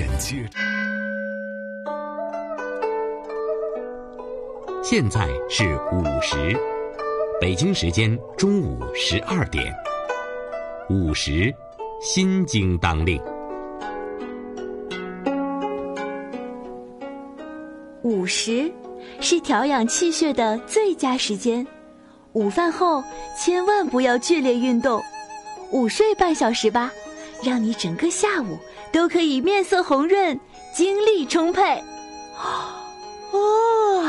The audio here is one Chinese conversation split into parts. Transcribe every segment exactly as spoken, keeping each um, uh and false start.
链接。现在是午时，北京时间中午十二点。午时，心经当令。 午时是调养气血的最佳时间，午饭后千万不要剧烈运动，午睡半小时吧，让你整个下午都可以面色红润，精力充沛。哦，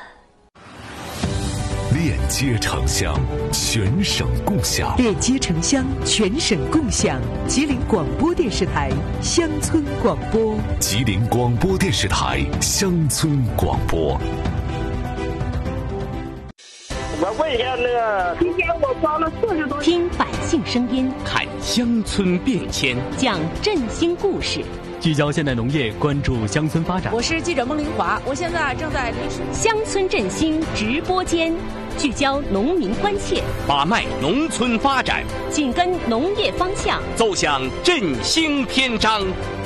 链接城乡，全省共享。 链接城乡，全省共享。吉林广播电视台乡村广播。 吉林广播电视台乡村广播。 我问一下那个，今天我装了四十多。 听百姓声音， 看乡村变迁， 讲振兴故事， 聚焦现代农业，关注乡村发展。 我是记者孟玲华，我现在正在历史乡村振兴直播间，聚焦农民关切， 把脉农村发展， 紧跟农业方向， 奏响振兴篇章。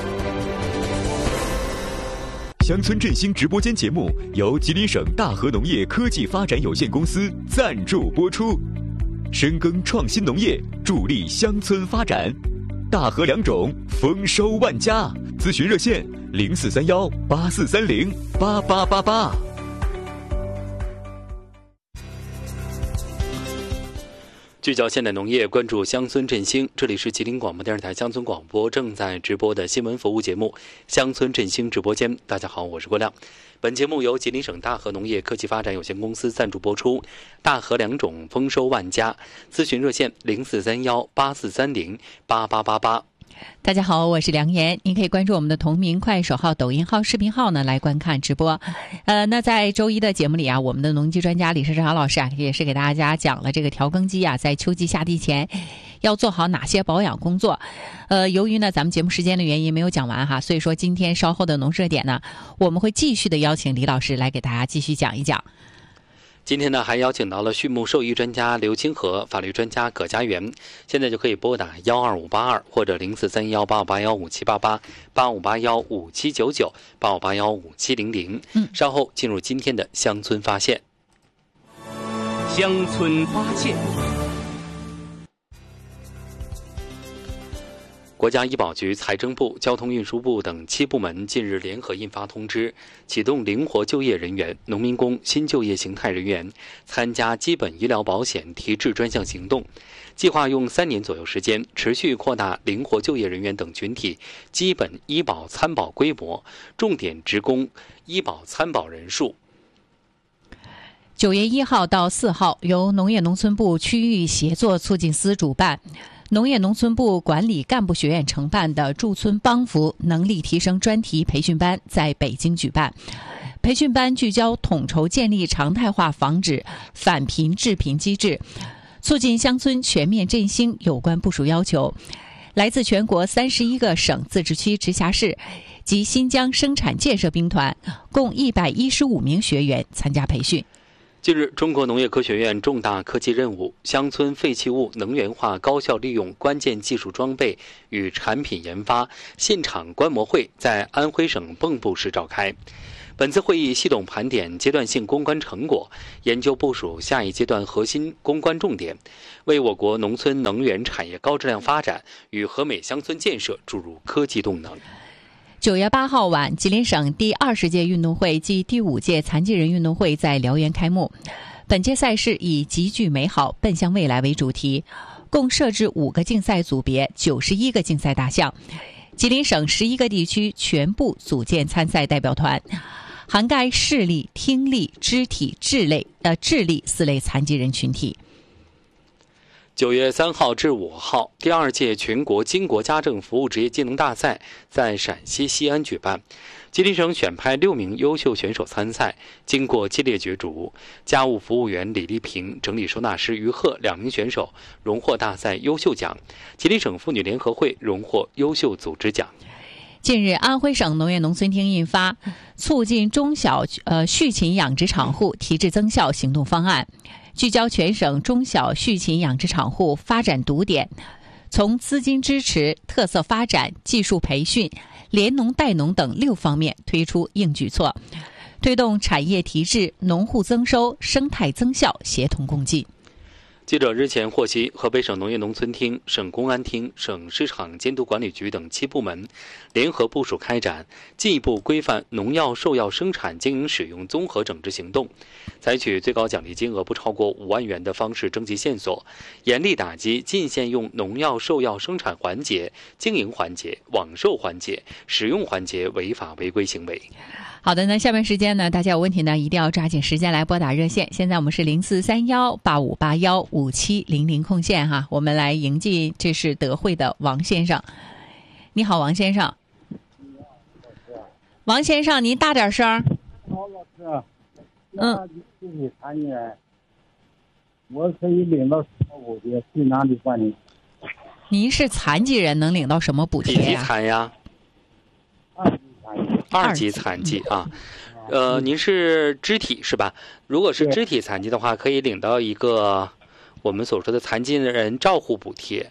乡村振兴直播间节目由吉林省大和农业科技发展有限公司赞助播出，深耕创新农业，助力乡村发展。大和良种，丰收万家。咨询热线零四三幺八四三零八八八八。 聚焦现代农业，关注乡村振兴。这里是吉林广播电视台乡村广播正在直播的新闻服务节目《乡村振兴直播间》。大家好，我是郭亮。本节目由吉林省大和农业科技发展有限公司赞助播出。大和良种，丰收万家。咨询热线零四三幺八四三零八八八八。 大家好，我是梁岩，您可以关注我们的同名快手号、抖音号、视频号呢来观看直播。呃，那在周一的节目里啊，我们的农机专家李世长老师啊，也是给大家讲了这个调耕机啊，在秋季下地前要做好哪些保养工作。呃，由于呢咱们节目时间的原因没有讲完哈，所以说今天稍后的农热点呢，我们会继续的邀请李老师来给大家继续讲一讲。 今天呢，还邀请到了畜牧兽医专家刘清和、法律专家葛家元。现在就可以拨打幺二五八二或者零四三幺八五八幺五七八八八五八幺五七九九八五八幺五七零零。嗯，稍后进入今天的乡村发现。 乡村发现。 国家医保局、财政部、交通运输部等七部门近日联合印发通知，启动灵活就业人员、农民工、新就业形态人员参加基本医疗保险提质专项行动，计划用三年左右时间，持续扩大灵活就业人员等群体基本医保参保规模，重点职工医保参保人数。 九月一号到四号，由农业农村部区域协作促进司主办，农业农村部管理干部学院承办的驻村帮扶能力提升专题培训班在北京举办。培训班聚焦统筹建立常态化防止返贫致贫机制，促进乡村全面振兴有关部署要求。来自全国三十一个省、自治区、直辖市及新疆生产建设兵团共一百一十五名学员参加培训。 近日，中国农业科学院重大科技任务乡村废弃物能源化高效利用关键技术装备与产品研发现场观摩会在安徽省蚌埠市召开。本次会议系统盘点阶段性攻关成果，研究部署下一阶段核心攻关重点，为我国农村能源产业高质量发展与和美乡村建设注入科技动能。 九月八号晚，吉林省第二十届运动会暨第五届残疾人运动会在辽源开幕。本届赛事以集聚美好，奔向未来为主题，共设置五个竞赛组别，九十一个竞赛大项。吉林省十一个地区全部组建参赛代表团，涵盖视力、听力、肢体、智类、呃智力四类残疾人群体。 九月三号至五号，第二届全国经国家政服务职业技能大赛在陕西西安举办。吉林省选派六名优秀选手参赛，经过激烈角逐，家务服务员李丽萍、整理收纳师于鹤两名选手荣获大赛优秀奖，吉林省妇女联合会荣获优秀组织奖。 近日，安徽省农业农村厅印发促进中小呃畜禽养殖场户提质增效行动方案，聚焦全省中小畜禽养殖场户发展堵点，从资金支持、特色发展、技术培训、 联农带农等六方面推出硬举措，推动产业提质、农户增收、生态增效协同共进。 记者日前获悉，河北省农业农村厅、省公安厅、省市场监督管理局等七部门联合部署开展进一步规范农药兽药生产经营使用综合整治行动，采取最高奖励金额不超过五万元的方式征集线索，严厉打击禁限用农药兽药生产环节、经营环节、网售环节、使用环节违法违规行为。 好的，那下面时间呢，大家有问题呢，一定要抓紧时间来拨打热线。现在我们是零四三幺八五八幺五七零零空线哈，我们来迎进，这是德惠的王先生。你好，王先生。王先生，您大点声。 好，老师。嗯。具体残疾人，我可以领到什么补贴？去哪里办理？ 您是残疾人，能领到什么补贴呀？ 几级残呀？二级残疾啊，呃，您是肢体是吧？如果是肢体残疾的话，可以领到一个我们所说的残疾人照护补贴。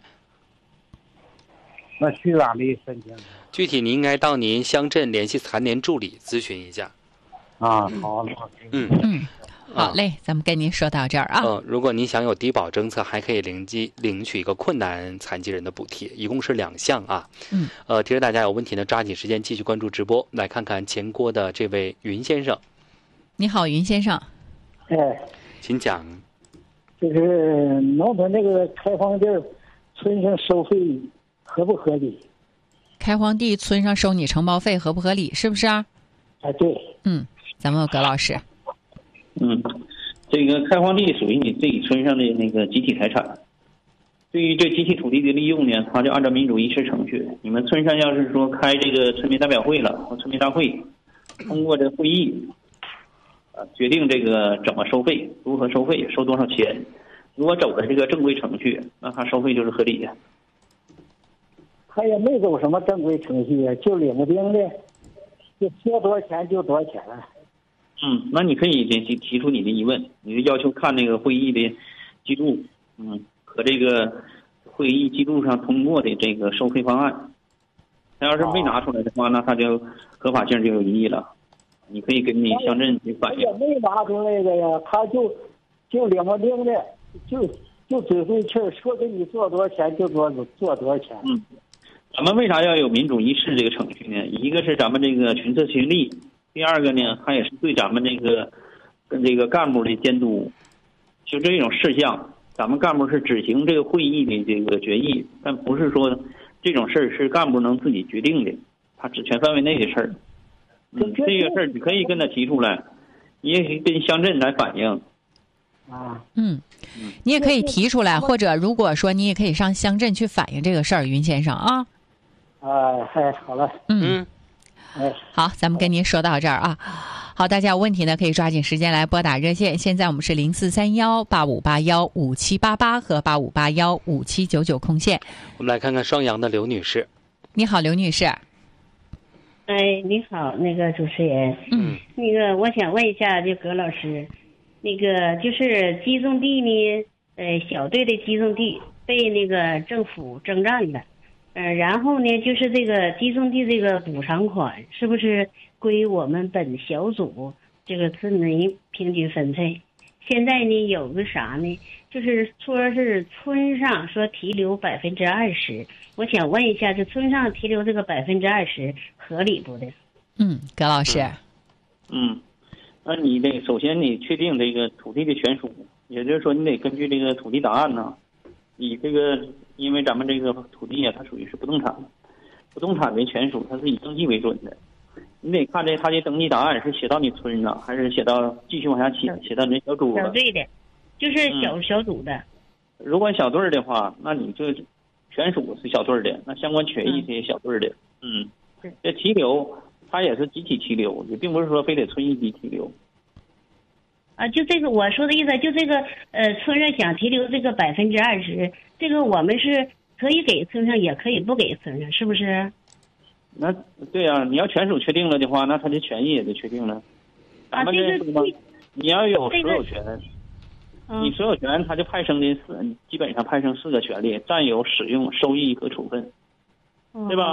那去哪里申请？ 具体您应该到您乡镇联系残联助理咨询一下。 啊，好，老师。 嗯嗯。好嘞，咱们跟您说到这儿啊。 呃，如果您想有低保政策，还可以领取领取一个困难残疾人的补贴，一共是两项啊。 嗯。 呃，提示大家有问题呢，抓紧时间继续关注直播，来看看前郭的这位云先生。 你好，云先生。 哎， 请讲。 就是农村这个开荒地村上收费合不合理？ 开荒地村上收你承包费合不合理？是不是啊？ 哎，对。 嗯，咱们有葛老师。 嗯，这个开荒地属于你自己村上的那个集体财产。对于这集体土地的利用呢，它就按照民主议事程序。你们村上要是说开这个村民代表会了或村民大会，通过这会议，啊，决定这个怎么收费，如何收费，收多少钱。如果走的这个正规程序，那他收费就是合理的。 他也没走什么正规程序，就领不丁的，就说多少钱就多少钱。 嗯，那你可以提提出你的疑问，你的要求看那个会议的记录，嗯，和这个会议记录上通过的这个收费方案。他要是没拿出来的话，那他就合法性就有疑义了。你可以跟你乡镇去反映。 也没拿出来的呀，他就就领不丁的，就就嘴对气儿，说给你做多少钱就多做多少钱。 嗯，咱们为啥要有民主议事这个程序呢？一个是咱们这个群策群力。第二个呢，它也是对咱们这个跟这个干部的监督，就这种事项，咱们干部是执行这个会议的这个决议，但不是说这种事儿是干部能自己决定的，他职权范围内的事儿。嗯，这个事儿你可以跟他提出来，你也可以跟乡镇来反映。 啊， 嗯，你也可以提出来，或者如果说你也可以上乡镇去反映这个事儿，云先生啊。 啊，嗨，好了， 嗯。好，咱们跟您说到这儿啊。好，大家有问题呢，可以抓紧时间来拨打热线。现在我们是零四三幺八五八幺五七八八和八五八幺五七九九空线。 我们来看看双阳的刘女士。 你好，刘女士。 哎，你好，那个主持人。 嗯。 那个，我想问一下，就葛老师，那个就是集中地呢，呃，小队的集中地被那个政府征占了。呃，然后呢，就是这个集中地这个补偿款是不是归我们本小组这个村民平均分配？现在呢有个啥呢？就是说是村上说提留百分之二十，我想问一下，这村上提留这个百分之二十合理不的？ 嗯，葛老师。 嗯，那你得首先你确定这个土地的权属，也就是说你得根据这个土地档案呢，以这个。因为咱们这个土地啊，它属于是不动产，不动产为权属，它是以登记为准的。你得看这它的登记档案是写到你村上，还是写到继续往下写，写到你小组了。 小队的，就是小、嗯、小组的。 如果小队的话，那你就权属是小队的，那相关权益是也小队的。嗯，嗯这提留它也是集体提留，也并不是说非得村一级提留。 啊，就这个我说的意思，就这个呃，村上想提留这个百分之二十，这个我们是可以给村上，也可以不给村上，是不是？ 那对啊，你要权属确定了的话，那他的权益也得确定了。 啊，这个你要有所有权， 这个、 你所有权他就派生的四，基本上派生四个权利：占有、使用、收益和处分， 嗯、 对吧？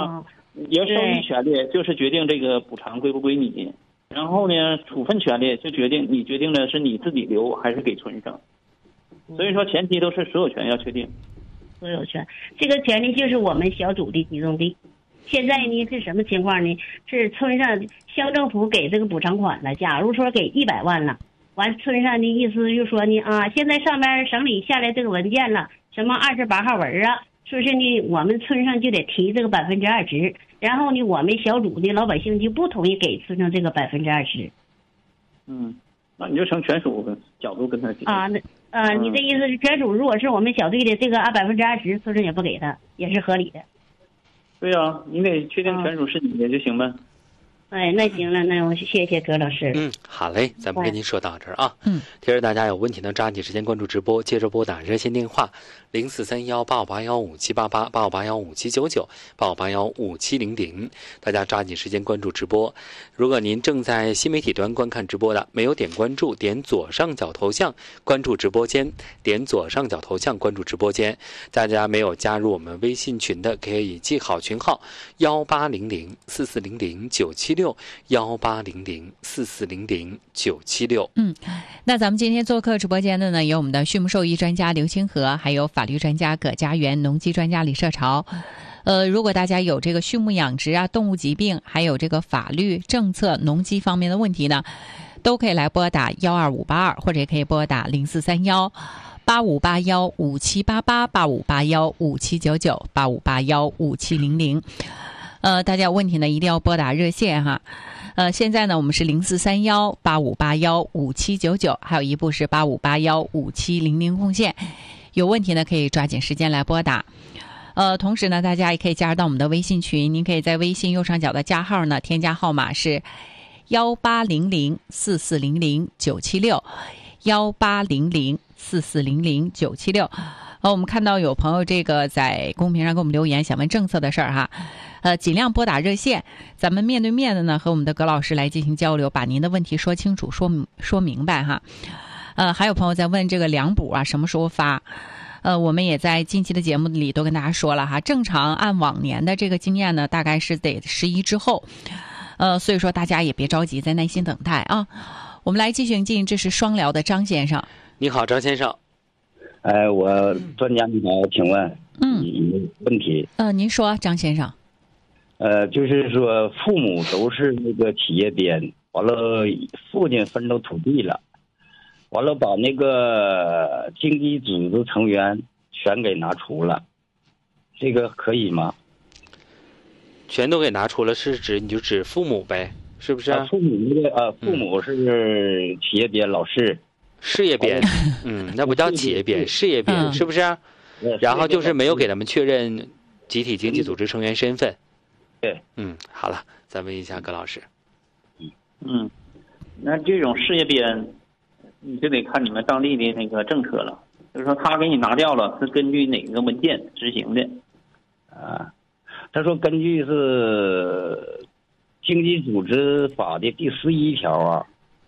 你要收益权利就是决定这个补偿归不归你，然后呢，处分权利就决定你决定的是你自己留还是给村上。所以说前提都是所有权要确定。 所有权，这个权利就是我们小组的集中地。现在呢是什么情况呢？是村上乡政府给这个补偿款了。假如说给一百万了，完村上的意思就说呢啊，现在上边省里下来这个文件了，什么二十八号文啊，说是呢我们村上就得提这个百分之二十，然后呢我们小组的老百姓就不同意给村上这个百分之二十。 嗯，那你就成全属角度跟他提啊，那呃， 嗯、 你的意思是全属如果是我们小队的这个按百分之二十，村上也不给他，也是合理的。 对呀、啊，你得确定全属是你的就行呗。 哎，那行了，那我谢谢葛老师。 嗯，好嘞，咱们跟您说到这儿啊。嗯，提示大家有问题能抓紧时间关注直播，接着拨打热线电话零四三幺八五八幺五七八八八五八幺五七九九八五八幺五七零零，大家抓紧时间关注直播。如果您正在新媒体端观看直播的，没有点关注，点左上角头像关注直播间，点左上角头像关注直播间。大家没有加入我们微信群的，可以记好群号幺八零零四四零零九七六。六幺八零零四四零零九七六。 嗯，那咱们今天做客直播间的呢，有我们的畜牧兽医专家刘清和，还有法律专家葛家园，农机专家李社潮。呃，如果大家有这个畜牧养殖啊、动物疾病，还有这个法律政策、农机方面的问题呢，都可以来拨打幺二五八二，或者也可以拨打零四三幺八五八幺五七八八八五八幺五七九九八五八幺五七零零。呃，大家有问题呢，一定要拨打热线哈。呃，现在呢，我们是零四三幺八五八幺五七九九，还有一部是八五八幺五七零零空线。有问题呢，可以抓紧时间来拨打。呃，同时呢，大家也可以加入到我们的微信群，您可以在微信右上角的加号呢，添加号码是幺八零零四四零零九七六，幺八零零四四零零九七六。呃，我们看到有朋友这个在公屏上给我们留言，想问政策的事儿哈。呃，尽量拨打热线，咱们面对面的呢和我们的葛老师来进行交流，把您的问题说清楚、说说明白哈。呃，还有朋友在问这个粮补啊什么时候发？呃，我们也在近期的节目里都跟大家说了哈，正常按往年的这个经验呢，大概是得十一之后。呃，所以说大家也别着急，再耐心等待啊。我们来继续进，这是双聊的张先生。 你好，张先生。 哎，我专家你好，请问， 嗯， 问题， 呃，您说，张先生。 呃，就是说，父母都是那个企业编，完了，父亲分到土地了，完了把那个经济组织成员全给拿出了，这个可以吗？ 全都给拿出了，是指你就指父母呗，是不是？ 啊、父母那个呃，父母是企业编老师。 事业编，嗯，那不叫企业编，事业编、嗯、是不是？然后就是没有给他们确认集体经济组织成员身份。 对， 嗯，好了，再问一下葛老师。 嗯，那这种事业编，你就得看你们当地的那个政策了。就是说，他给你拿掉了，是根据哪个文件执行的？ 啊，他说根据是经济组织法的第十一条啊。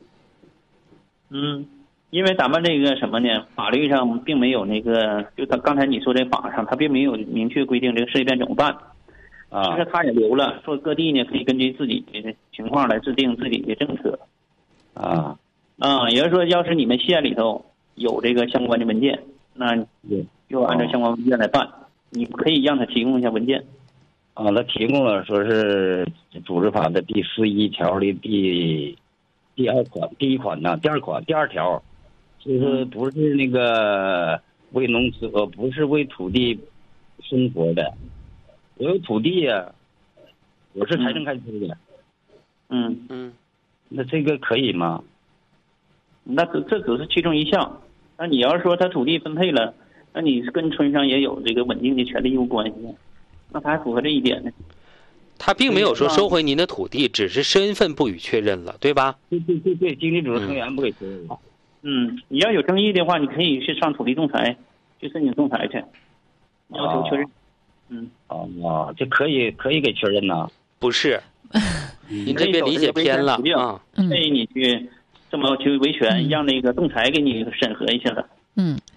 嗯。因为咱们这个什么呢，法律上并没有那个，就他刚才你说这法上，他并没有明确规定这个事业编怎么办。 啊， 其实他也留了，说各地呢可以根据自己的情况来制定自己的政策。 啊， 啊，也就是说，要是你们县里头有这个相关的文件，那就按照相关文件来办。哦、你可以让他提供一下文件。 啊，他提供了，说是组织法的第十一条的第第二款、第一款呢，第二款、第二条。就是不是那个为农村，呃，不是为土地生活的。我有土地呀、啊，我是财政开支的。 嗯嗯， 那这个可以吗？ 那这这只是其中一项。那你要是说他土地分配了，那你跟村上也有这个稳定的权利义务关系，那他还符合这一点呢。 他并没有说收回您的土地，只是身份不予确认了，对吧？ 对对对对，经济组织成员不给确认了。 嗯嗯，你要有争议的话，你可以去上土地仲裁，去申请仲裁去，要求确认。嗯， 哦哦，这可以可以给确认呐？ 不是，您这边理解偏了啊。 建议你去这么去维权，让那个仲裁给你审核一下子。 嗯，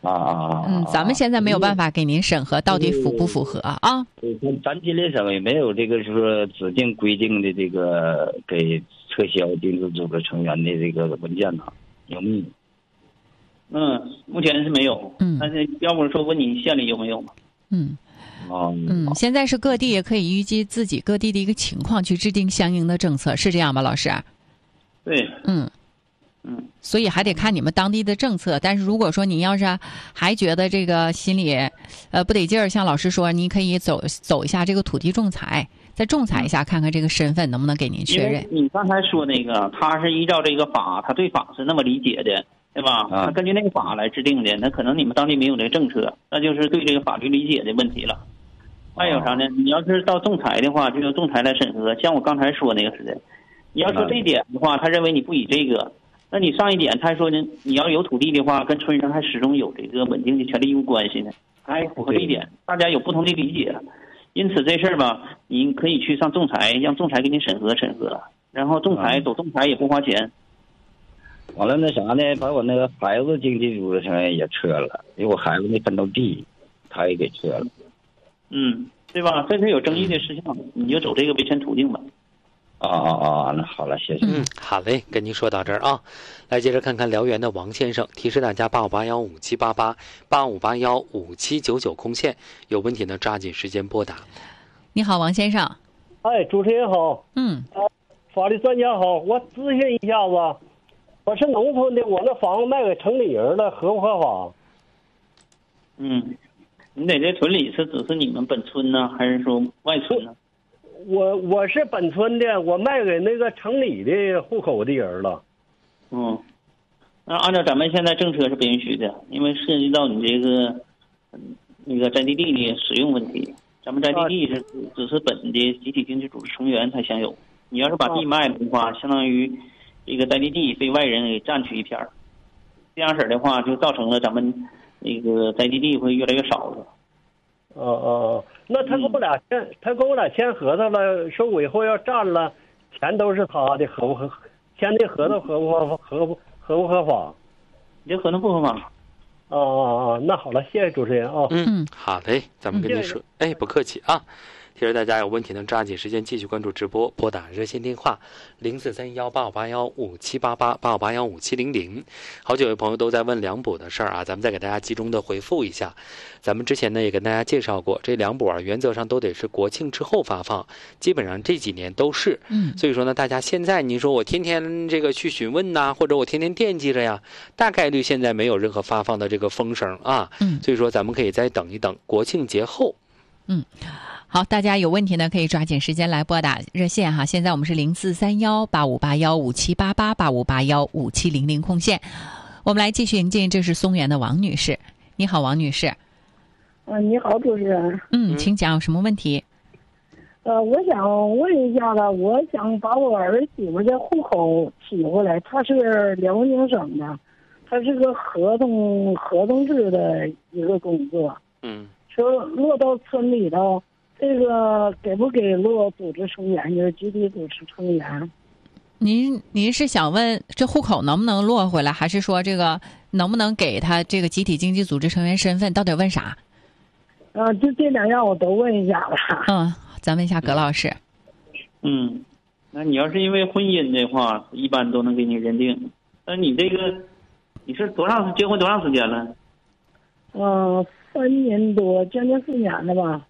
啊啊！ 嗯，咱们现在没有办法给您审核到底符不符合啊？ 咱咱吉林省也没有这个说指定规定的这个给撤销经济组织成员的这个文件呢，有没有？ 嗯，目前是没有。 嗯， 但是要不说问你县里有没有嘛？ 嗯。 哦， 嗯，现在是各地也可以依据自己各地的一个情况去制定相应的政策，是这样吧，老师？ 对。 嗯。 嗯， 所以还得看你们当地的政策。但是如果说您要是还觉得这个心里呃不得劲儿，像老师说，您可以走走一下这个土地仲裁，再仲裁一下，看看这个身份能不能给您确认。 你刚才说那个，他是依照这个法，他对法是那么理解的，对吧？ 啊、 他根据那个法来制定的，那可能你们当地没有这个政策，那就是对这个法律理解的问题了。还有啥呢？你要是到仲裁的话，就由仲裁来审核。像我刚才说那个似的，你要说这一点的话，他认为你不以这个。那你上一点，他说呢，你要有土地的话，跟村上还始终有这个稳定的权利义务关系呢，还符合这一点，大家有不同的理解。因此这事儿吧，你可以去上仲裁，让仲裁给你审核审核，然后仲裁走仲裁也不花钱。 完了那啥呢，把我那个孩子经济组织成员也撤了，因为我孩子那分到地，他也给撤了。 嗯，对吧？这是有争议的事项，你就走这个维权途径吧。 啊啊啊！那好了，谢谢。 嗯，好嘞，跟您说到这儿啊，来接着看看辽源的王先生，提示大家八五八幺五七八八八五八幺五七九九空线，有问题呢抓紧时间拨打。 你好，王先生。 哎，主持人好。 嗯。 啊，法律专家好，我咨询一下子，我是农村的，我那房子卖给城里人了，合不合法？ 嗯，你在这村里是只是你们本村呢，还是说外村呢？ 我我是本村的，我卖给那个城里的户口的人了。 嗯，那按照咱们现在政策是不允许的，因为涉及到你这个那个宅地地的使用问题。咱们宅地地是只是本的集体经济组织成员才享有。你要是把地卖了的话，相当于这个宅地地被外人给占去一片儿，这样式儿的话，就造成了咱们那个宅地地会越来越少了。 哦哦哦，那他跟我俩签，他跟我俩签合同了，说我以后要占了，钱都是他的，合不合？签的合同合不合合不合不合法？ 你这合同不合法。 哦哦哦，那好了，谢谢主持人啊。 嗯，好嘞，咱们跟您说，哎，不客气啊。提示大家有问题能抓紧时间继续关注直播，拨打热线电话零四三幺八五八幺五七八八八五八幺五七零零。好几位朋友都在问两补的事儿啊，咱们再给大家集中的回复一下。咱们之前呢也跟大家介绍过，这两补啊原则上都得是国庆之后发放，基本上这几年都是。 嗯， 所以说呢，大家现在你说我天天这个去询问呐、啊，或者我天天惦记着呀，大概率现在没有任何发放的这个风声啊。 嗯， 所以说咱们可以再等一等国庆节后。 嗯。好，大家有问题呢，可以抓紧时间来拨打热线哈。现在我们是零四三幺八五八幺五七八八八五八幺五七零零空线。我们来继续迎接，这是松原的王女士。你好，王女士。 嗯、呃，你好，主持人。 嗯，请讲，有什么问题？ 呃，我想问一下子，我想把我儿媳妇的户口取回来，她是辽宁省的，她是个合同合同制的一个工作。 嗯。 说落到村里头。这个给不给落组织成员，就是集体组织成员？ 您您是想问这户口能不能落回来，还是说这个能不能给他这个集体经济组织成员身份？到底问啥？ 啊、呃，就这两样我都问一下吧。 嗯，咱问一下葛老师。 嗯，那你要是因为婚姻的话，一般都能给你认定。那你这个你是多长结婚多长时间了？ 嗯、呃，三年多，将近四年了吧。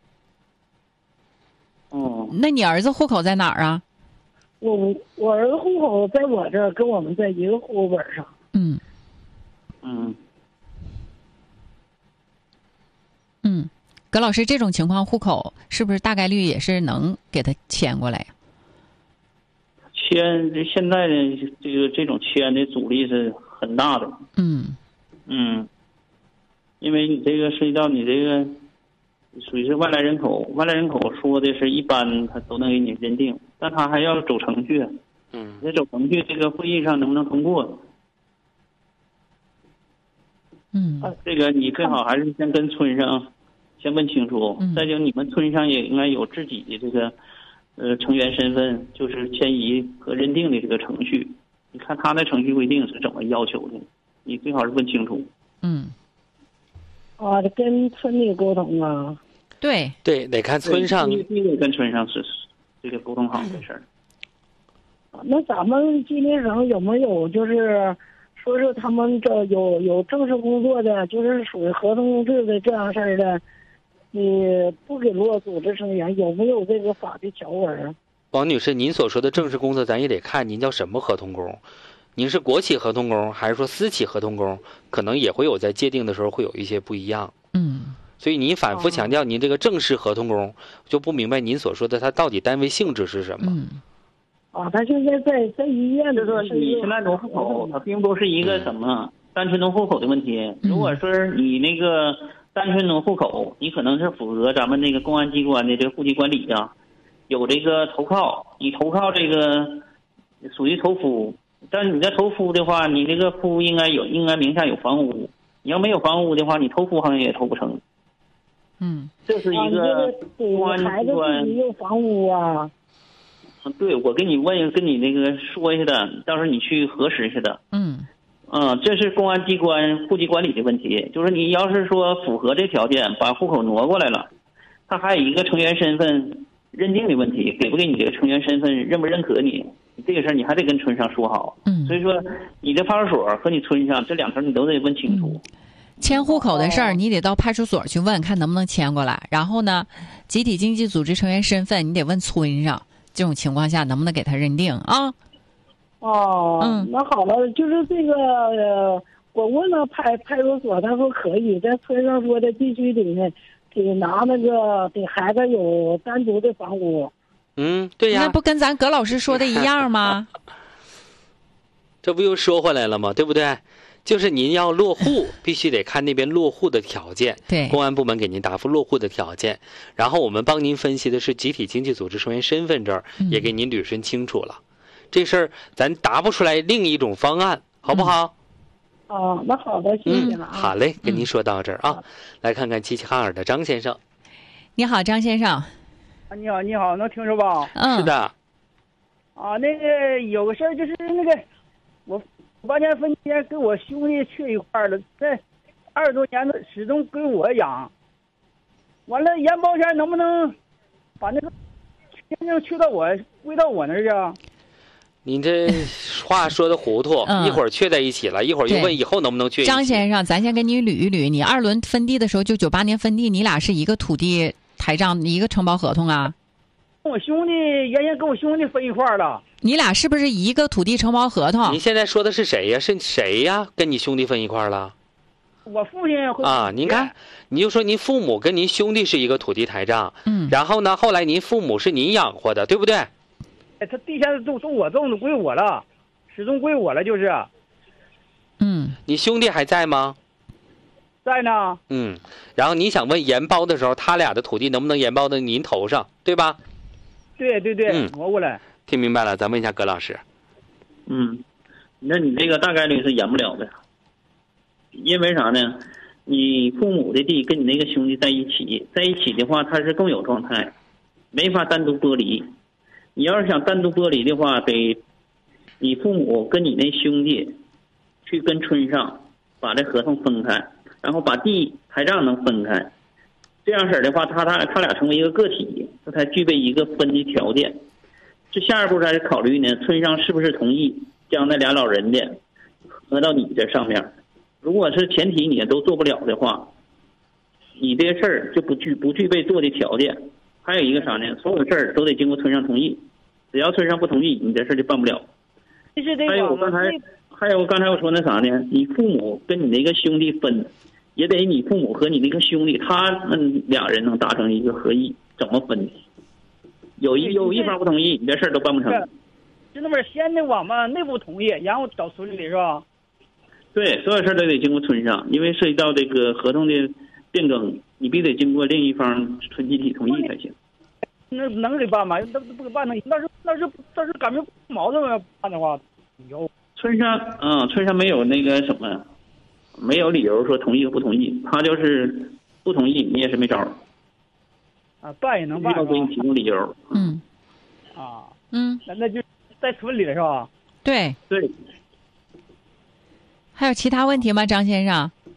哦， 那你儿子户口在哪儿啊？ 我我儿子户口在我这儿，跟我们在一个户口本上。 嗯嗯嗯，葛老师，这种情况户口是不是大概率也是能给他迁过来呀？ 迁现在的这个这种迁的阻力是很大的。 嗯嗯，因为你这个涉及到你这个。属于是外来人口，外来人口说的是一般他都能给你认定，但他还要走程序。 嗯， 那走程序，这个会议上能不能通过？ 嗯， 啊，这个你最好还是先跟村上先问清楚。 嗯、 再就你们村上也应该有自己的这个呃成员身份，就是迁移和认定的这个程序。你看他的程序规定是怎么要求的，你最好是问清楚。 嗯。 啊，跟村里沟通啊。 对对，得看村上， 必须跟村上是这个沟通好这事儿。 那咱们吉林省有没有就是说是他们这有有正式工作的，就是属于合同制的这样事儿的，你不给落组织成员，有没有这个法律条文？ 王女士，您所说的正式工作，咱也得看您叫什么合同工。您是国企合同工还是说私企合同工，可能也会有在界定的时候会有一些不一样。 嗯， 所以您反复强调您这个正式合同工，就不明白您所说的他到底单位性质是什么。 嗯， 啊，他现在在在医院的说你现在农户口，它并不是一个什么单纯农户口的问题。如果说你那个单纯农户口，你可能是符合咱们那个公安机关的这个户籍管理啊，有这个投靠，你投靠这个属于投夫。但是你在投夫的话，你这个夫应该有应该名下有房屋，你要没有房屋的话，你投夫好像也投不成。 嗯， 这是一个公安机关。 你有房屋啊？ 对，我跟你问，跟你那个说一下的，到时候你去核实一下的。 嗯， 嗯，这是公安机关户籍管理的问题，就是你要是说符合这条件，把户口挪过来了，他还有一个成员身份认定的问题，给不给你这个成员身份，认不认可你，这个事儿你还得跟村上说好。 嗯， 所以说你的派出所和你村上这两头你都得问清楚。 嗯，迁户口的事儿，你得到派出所去问，看能不能迁过来。然后呢，集体经济组织成员身份，你得问村上，这种情况下能不能给他认定啊？ 哦， 嗯， 那好了，就是这个，呃、我问了派派出所，他说可以，在村上说的必须得得拿那个给孩子有单独的房屋。 嗯，对呀， 那不跟咱葛老师说的一样吗？ 这不又说回来了吗？对不对？就是您要落户，必须得看那边落户的条件。 对， 公安部门给您答复落户的条件，然后我们帮您分析的是集体经济组织成员身份证， 嗯、 也给您捋顺清楚了。这事儿咱答不出来另一种方案，好不好？ 嗯、哦，那好的，谢谢了、啊嗯。好嘞，跟您说到这儿啊，嗯、来看看齐齐哈尔的张先生。 你好，张先生。 你好，你好，能听着吧？ 嗯， 是的。 啊，那个有个事儿，就是那个我八年分间跟我兄弟去一块儿了，这二十多年的始终归我养。完了，研保险能不能把那个签证去到我归到我那儿去啊？ 您这话说的糊涂， 嗯、 一会儿确在一起了，一会儿又问以后能不能确一起。 张先生，咱先跟你捋一捋，你二轮分地的时候，就九八年分地，你俩是一个土地台账，一个承包合同啊？ 我兄弟原先跟我兄弟分一块儿了。 你俩是不是一个土地承包合同？ 您现在说的是谁呀？是谁呀？跟你兄弟分一块了？ 我父亲会啊，您看，你就说您父母跟您兄弟是一个土地台账， 嗯， 然后呢，后来您父母是您养活的，对不对？ 他地现在都都我种的归我了，始终归我了，就是。 嗯， 你兄弟还在吗？ 在呢。 嗯，然后你想问研包的时候，他俩的土地能不能研包到您头上，对吧？ 对对对， 嗯， 挪过来。 听明白了，咱问一下葛老师。 嗯，那你这个大概率是延不了的，因为啥呢？你父母的地跟你那个兄弟在一起，在一起的话，他是共有状态，没法单独剥离。你要是想单独剥离的话，得你父母跟你那兄弟去跟村上把这合同分开，然后把地台账能分开，这样式儿的话，他他他俩成为一个个体，他才具备一个分的条件。这下一步再考虑呢，村上是不是同意将那俩老人的合到你这上面？如果是前提你也都做不了的话，你这事儿就不具不具备做的条件。还有一个啥呢？所有事儿都得经过村上同意，只要村上不同意，你这事儿就办不了。还有我刚才还有刚才我说那啥呢？你父母跟你那个兄弟分，也得你父母和你那个兄弟他们俩人能达成一个合意，怎么分？有一有一方不同意，你这事儿都办不成。 就那么先得我们内部同意，然后找村里是吧？ 对，所有事儿都得经过村上，因为涉及到这个合同的变更，你必须得经过另一方村集体同意才行。 那能给办吗？那不给办能？那是那是那是感觉矛盾要办的话，有村上嗯，村上没有那个什么，没有理由说同意和不同意，他就是不同意，你也是没招儿。 啊，办也能办。 要给你提供理由。 嗯。 啊。 嗯。 那那就在村里了是吧？ 对。 对。 还有其他问题吗，张先生？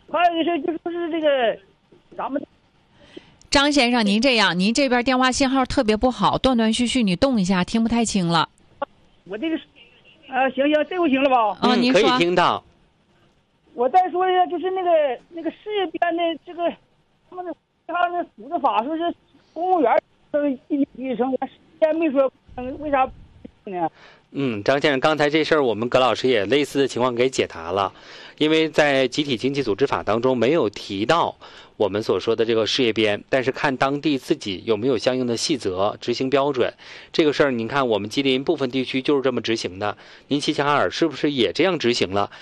还有一个事就是就是这个咱们。 张先生，您这样，您这边电话信号特别不好，断断续续，你动一下，听不太清了。 我这个，啊，行行，这回行了吧？ 啊，您说。 可以听到。 我再说一下，就是那个那个事业编的这个，他们那他那组织法说是公务员都一级成员，现在没说为啥呢？ 嗯，张先生，刚才这事儿我们葛老师也类似的情况给解答了，因为在集体经济组织法当中没有提到我们所说的这个事业编，但是看当地自己有没有相应的细则执行标准。这个事儿您看我们吉林部分地区就是这么执行的，您齐齐哈尔是不是也这样执行了？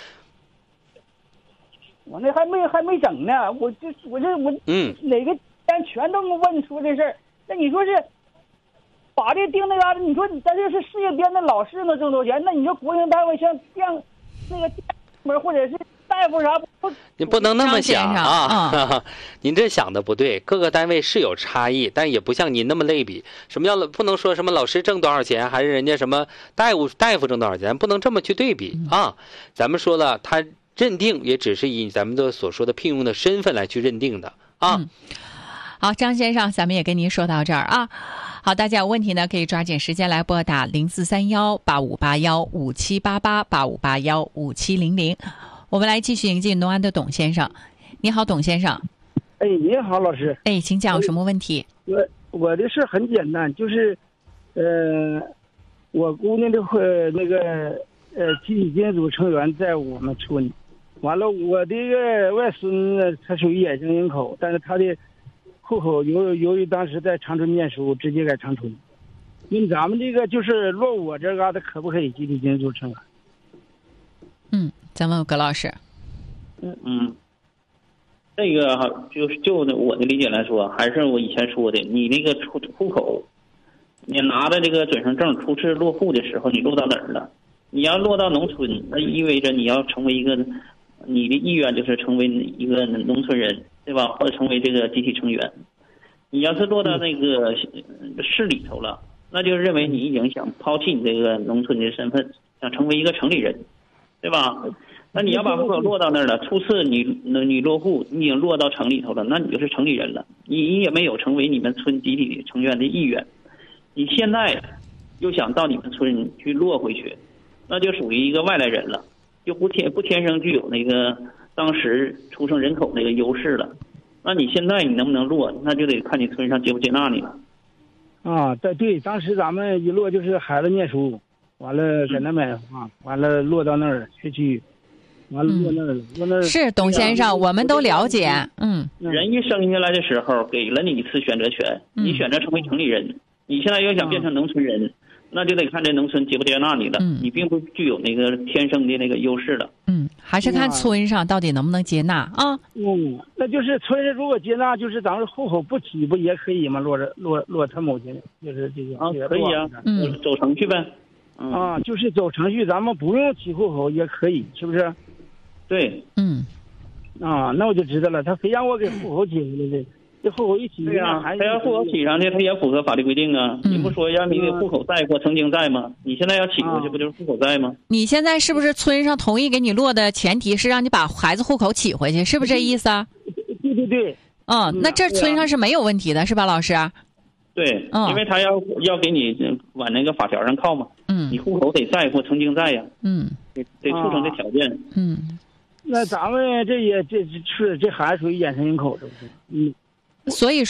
我那还没还没整呢，我就我这我嗯哪个单全都问出这事儿，那你说是法律定那嘎达，你说咱这是事业编的老师能挣多少钱？那你说国营单位像电那个电门或者是大夫啥不？ 你不能那么想啊！ 嗯、 您这想的不对，各个单位是有差异，但也不像您那么类比。什么叫不能说什么老师挣多少钱，还是人家什么大夫大夫挣多少钱，不能这么去对比啊！咱们说了，他认定也只是以咱们的所说的聘用的身份来去认定的啊。 嗯、好，张先生，咱们也跟您说到这儿啊。好，大家有问题呢，可以抓紧时间来拨打零四三幺八五八幺五七八八八五八幺五七零零。我们来继续迎进农安的董先生。你好，董先生。 哎，你好，老师。 哎，请讲，有什么问题？ 我我的事很简单，就是，呃，我姑娘的会那个呃集体经济组成员在我们村，完了我的一个外孙呢，他属于衍生人口，但是他的户口由由于当时在长春念书，直接改长春。那咱们这个就是落我这嘎达可不可以集体经济组成员？ 嗯，咱问葛老师。 嗯嗯，这个哈，就是就我的理解来说，还是我以前说的，你那个出户口，你拿着这个准生证初次落户的时候，你落到哪儿了？你要落到农村，那意味着你要成为一个，你的意愿就是成为一个农村人，对吧？或者成为这个集体成员。你要是落到那个市里头了，那就认为你已经想抛弃你这个农村的身份，想成为一个城里人。对吧？那你要把户口落到那儿了，初次你你落户，你已经落到城里头了，那你就是城里人了，你也没有成为你们村集体成员的意愿。你现在又想到你们村去落回去，那就属于一个外来人了，就不天不天生具有那个当时出生人口那个优势了。那你现在你能不能落，那就得看你村上接不接纳你了。 啊，对对，当时咱们一落就是孩子念书。完了，在那买房，完了落到那儿学区，完了落那儿，落那儿是董先生，我们都了解。嗯， 人一生下来的时候给了你一次选择权，你选择成为城里人，你现在要想变成农村人，那就得看这农村接不接纳你了。你并不具有那个天生的那个优势了。 嗯，还是看村上到底能不能接纳啊。 嗯，那就是村上如果接纳，就是咱们户口不起不也可以吗？落着落落他母亲，就是这个啊，可以啊，嗯，走程序呗。 啊，就是走程序，咱们不用起户口也可以，是不是？ 对， 嗯， 啊，那我就知道了。他非让我给户口起回来的，这户口一起， 对呀、啊，他要户口起上去，他也符合法律规定啊。嗯、你不说让你的户口在或曾经在吗？你现在要起过去，不就是户口在吗？ 你现在是不是村上同意给你落的前提是让你把孩子户口起回去，是不是这意思啊？ 对对对。 嗯，那这村上是没有问题的，是吧，老师？ 对，因为他要要给你往那个法条上靠嘛， 嗯， 你户口得在或曾经在呀， 嗯， 得得促成这条件， 嗯， 那咱们这也这是这孩子属于衍生人口，是不是？嗯， 所以。